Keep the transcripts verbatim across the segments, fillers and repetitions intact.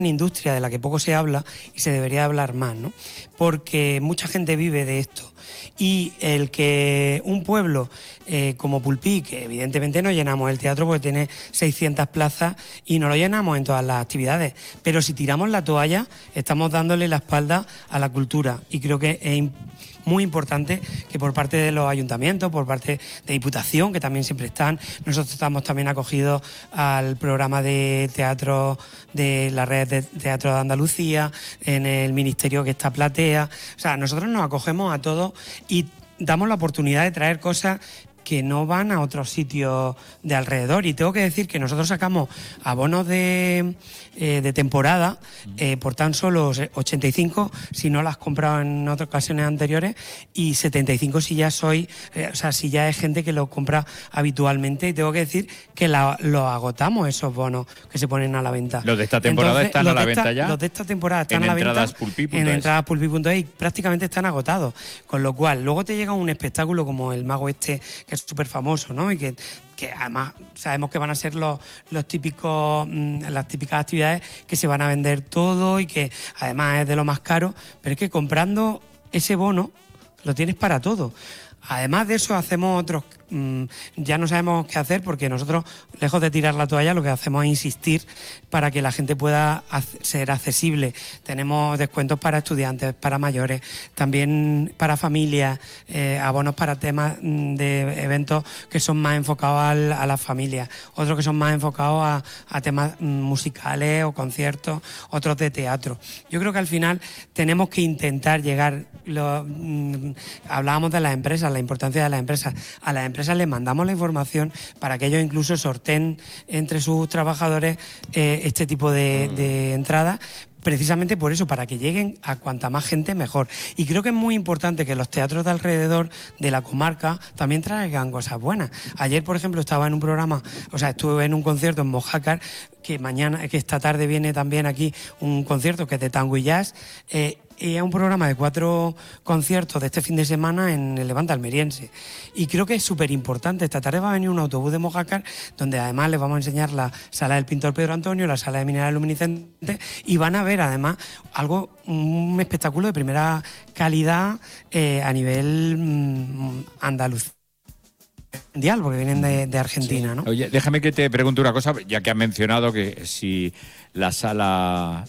industria de la que poco se habla y se debería hablar más, ¿no? Porque mucha gente vive de esto y el que un pueblo eh, como Pulpí, que evidentemente no llenamos el teatro porque tiene seiscientas plazas y no lo llenamos en todas las actividades, pero si tiramos la toalla estamos dándole la espalda a la cultura y creo que es muy importante que por parte de los ayuntamientos, por parte de Diputación, que también siempre están, nosotros estamos también acogidos al programa de teatro de la red de teatro de Andalucía, en el ministerio que está Platea, o sea, nosotros nos acogemos a todo y damos la oportunidad de traer cosas que no van a otros sitios de alrededor. Y tengo que decir que nosotros sacamos abonos de, eh, de temporada eh, por tan solo ochenta y cinco si no las has comprado en otras ocasiones anteriores y setenta y cinco si ya soy, eh, o sea, si ya es gente que lo compra habitualmente. Y tengo que decir que la, lo agotamos esos bonos que se ponen a la venta. Los de esta temporada Entonces, están a la esta, venta ya. Los de esta temporada están en a la entradas venta pulpí punto en es. entradas pulpí punto es y prácticamente están agotados. Con lo cual, luego te llega un espectáculo como el Mago este, que es súper famoso, ¿no? Y que, que además sabemos que van a ser los, los típicos, mmm, las típicas actividades que se van a vender todo y que además es de lo más caro, pero es que comprando ese bono lo tienes para todo. Además de eso hacemos otros, mmm, ya no sabemos qué hacer porque nosotros, lejos de tirar la toalla, lo que hacemos es insistir para que la gente pueda ser accesible. Tenemos descuentos para estudiantes, para mayores, también para familias, eh, abonos para temas de eventos que son más enfocados al, a las familias, otros que son más enfocados a, a temas musicales o conciertos, otros de teatro. Yo creo que al final tenemos que intentar llegar, lo, mmm, hablábamos de las empresas, la importancia de las empresas. A las empresas les mandamos la información para que ellos incluso sorteen entre sus trabajadores eh, este tipo de, de entradas, precisamente por eso, para que lleguen a cuanta más gente mejor. Y creo que es muy importante que los teatros de alrededor de la comarca también traigan cosas buenas. Ayer, por ejemplo, estaba en un programa, o sea, estuve en un concierto en Mojácar, que mañana, que esta tarde viene también aquí un concierto que es de tango y jazz, eh, y es un programa de cuatro conciertos de este fin de semana en el Levante Almeriense. Y creo que es súper importante. Esta tarde va a venir un autobús de Mojácar, donde además les vamos a enseñar la sala del pintor Pedro Antonio, la sala de minerales luminiscentes, y van a ver además algo, un espectáculo de primera calidad eh, a nivel mmm, andaluz. Mundial, porque vienen de, de Argentina, ¿no? Oye, déjame que te pregunte una cosa, ya que has mencionado que si la sala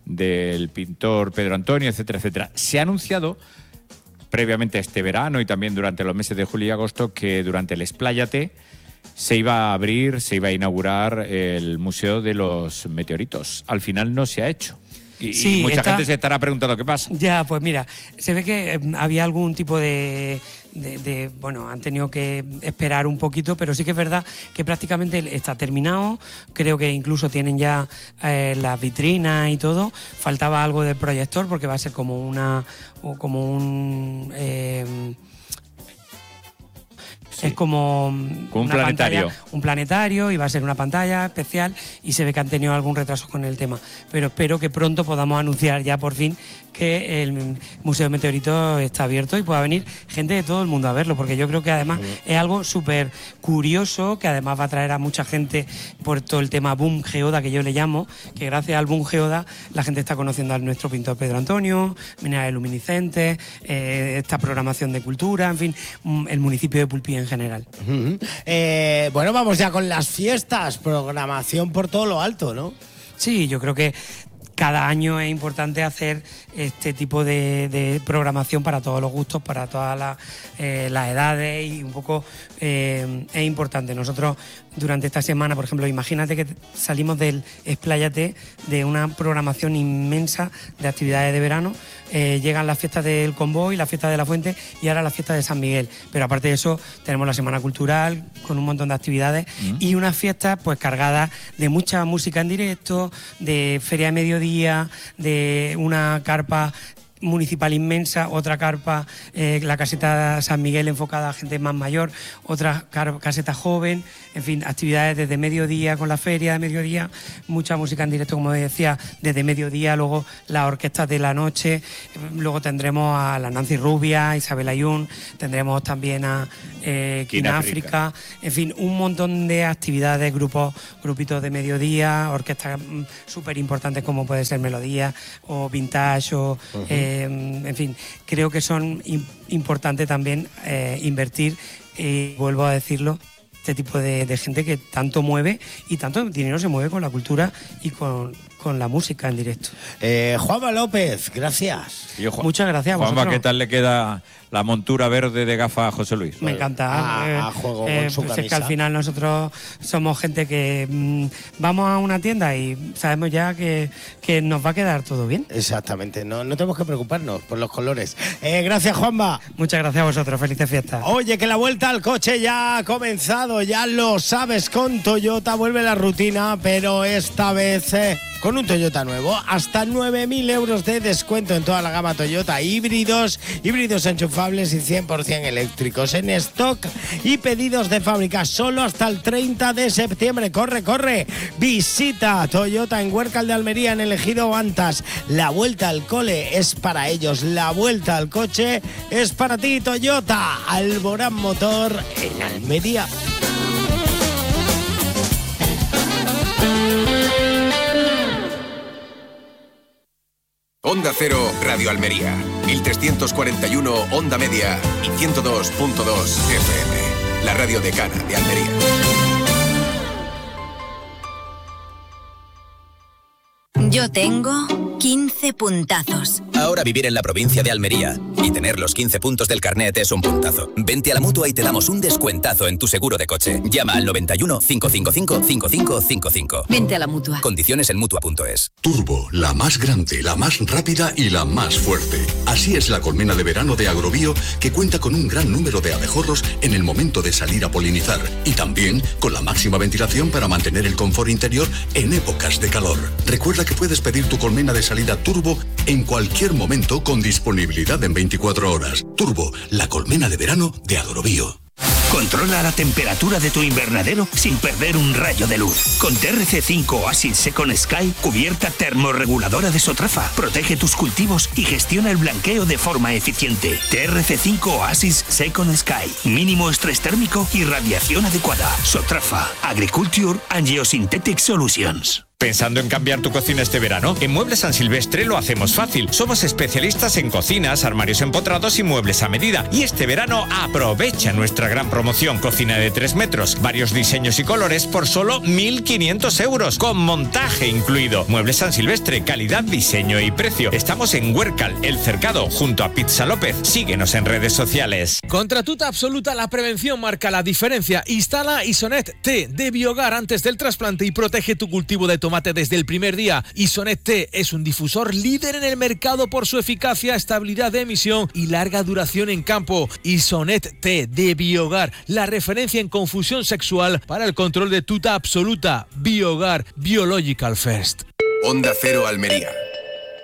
del pintor Pedro Antonio, etcétera, etcétera, se ha anunciado previamente a este verano y también durante los meses de julio y agosto que durante el Expláyate se iba a abrir, se iba a inaugurar el Museo de los Meteoritos. Al final no se ha hecho. Y, sí, y mucha está, gente se estará preguntando qué pasa. Ya, pues mira, se ve que eh, había algún tipo de, de, de... Bueno, han tenido que esperar un poquito, pero sí que es verdad que prácticamente está terminado. Creo que incluso tienen ya eh, las vitrinas y todo. Faltaba algo del proyector porque va a ser como una... como un... Eh, Sí. Es como, como un planetario. Pantalla, un planetario, y va a ser una pantalla especial y se ve que han tenido algún retraso con el tema. Pero espero que pronto podamos anunciar ya por fin que el Museo de Meteoritos está abierto y pueda venir gente de todo el mundo a verlo, porque yo creo que además es algo súper curioso, que además va a traer a mucha gente por todo el tema boom geoda, que yo le llamo, que gracias al boom geoda la gente está conociendo a nuestro pintor Pedro Antonio, minerales luminiscentes, eh, esta programación de cultura, en fin, el municipio de Pulpí en general. Uh-huh. Eh, bueno, vamos ya con las fiestas, programación por todo lo alto, ¿no? Sí, yo creo que cada año es importante hacer este tipo de, de programación para todos los gustos, para todas las, eh, las edades, y un poco eh, es importante. Nosotros durante esta semana, por ejemplo, imagínate que salimos del Expláyate, de una programación inmensa de actividades de verano, eh, llegan las fiestas del Convoy, las fiestas de la Fuente y ahora las fiestas de San Miguel. Pero aparte de eso tenemos la Semana Cultural con un montón de actividades mm. y unas fiestas pues cargadas de mucha música en directo, de feria de mediodía, de una carpa municipal inmensa, otra carpa, eh, la caseta San Miguel enfocada a gente más mayor, otra car- caseta joven, en fin, actividades desde mediodía con la feria de mediodía, mucha música en directo, como decía, desde mediodía, luego las orquestas de la noche, luego tendremos a la Nancy Rubia, Isabel Ayun, tendremos también a eh, Kináfrica, en fin, un montón de actividades, grupos, grupitos de mediodía, orquestas mm, súper importantes como puede ser Melodía o Vintage o... Uh-huh. eh, en fin, creo que son im- importante también eh, invertir, y vuelvo a decirlo, este tipo de, de gente que tanto mueve y tanto dinero se mueve con la cultura y con, con la música en directo. Eh, Juanma López, gracias. Yo, Juan, Muchas gracias a Juanma, vosotros. ¿qué tal le queda la montura verde de gafa a José Luis? Me encanta. A- eh, a juego con eh, su pues es que camisa. al final nosotros somos gente que mm, vamos a una tienda y sabemos ya que, que nos va a quedar todo bien. Exactamente, no, no tenemos que preocuparnos por los colores. Eh, gracias, Juanma. Muchas gracias a vosotros. Felices fiestas. Oye, que la vuelta al coche ya ha comenzado, ya lo sabes, con Toyota vuelve la rutina, pero esta vez eh, con un Toyota nuevo, hasta nueve mil euros de descuento en toda la gama Toyota, híbridos, híbridos enchufables y cien por ciento eléctricos en stock y pedidos de fábrica solo hasta el treinta de septiembre. Corre, corre, visita Toyota en Huércal de Almería, en el Ejido Antas. La vuelta al cole es para ellos, la vuelta al coche es para ti. Toyota Alborán Motor en Almería. Onda Cero, Radio Almería, mil trescientos cuarenta y uno Onda Media y ciento dos punto dos F M, la radio decana de Almería. Yo tengo quince puntazos. Ahora vivir en la provincia de Almería y tener los quince puntos del carnet es un puntazo. Vente a la Mutua y te damos un descuentazo en tu seguro de coche. Llama al noventa y uno, cinco cinco cinco, cinco cinco cinco cinco. Vente a la Mutua. Condiciones en Mutua punto es. Turbo, la más grande, la más rápida y la más fuerte. Así es la colmena de verano de Agrobio, que cuenta con un gran número de abejorros en el momento de salir a polinizar y también con la máxima ventilación para mantener el confort interior en épocas de calor. Recuerda que puedes pedir tu colmena de salida Turbo en cualquier momento con disponibilidad en veinticuatro horas. Turbo, la colmena de verano de Agrobio. Controla la temperatura de tu invernadero sin perder un rayo de luz. Con T R C cinco Oasis Second Sky, cubierta termorreguladora de Sotrafa. Protege tus cultivos y gestiona el blanqueo de forma eficiente. T R C cinco Oasis Second Sky. Mínimo estrés térmico y radiación adecuada. Sotrafa. Agriculture and Geosynthetic Solutions. ¿Pensando en cambiar tu cocina este verano? En Muebles San Silvestre lo hacemos fácil. Somos especialistas en cocinas, armarios empotrados y muebles a medida. Y este verano aprovecha nuestra gran promoción. Cocina de tres metros, varios diseños y colores por solo mil quinientos euros, con montaje incluido. Muebles San Silvestre, calidad, diseño y precio. Estamos en Huércal, El Cercado, junto a Pizza López. Síguenos en redes sociales. Contra Tuta Absoluta, la prevención marca la diferencia. Instala Isonet T de Biogar antes del trasplante y protege tu cultivo de tomate desde el primer día. Isonet T es un difusor líder en el mercado por su eficacia, estabilidad de emisión y larga duración en campo. Isonet T de Biogar, la referencia en confusión sexual para el control de Tuta Absoluta. Biogar, Biological First. Onda Cero Almería.